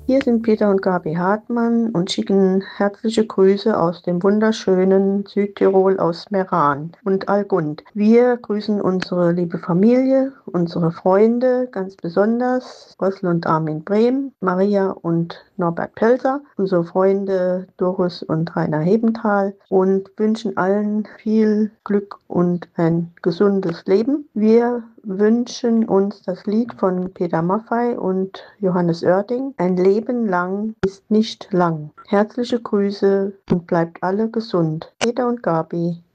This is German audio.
Hier sind Peter und Gabi Hartmann und schicken herzliche Grüße aus dem wunderschönen Südtirol aus Meran und Algund. Wir grüßen unsere liebe Familie, unsere Freunde, ganz besonders Rössel und Armin Brehm, Maria und Norbert Pelzer, unsere Freunde Doris und Rainer Hebenthal und wünschen allen viel Glück und ein gesundes Leben. Wir wünschen uns das Lied von Peter Maffay und Johannes Oerding. Ein Leben lang ist nicht lang. Herzliche Grüße und bleibt alle gesund. Peter und Gabi.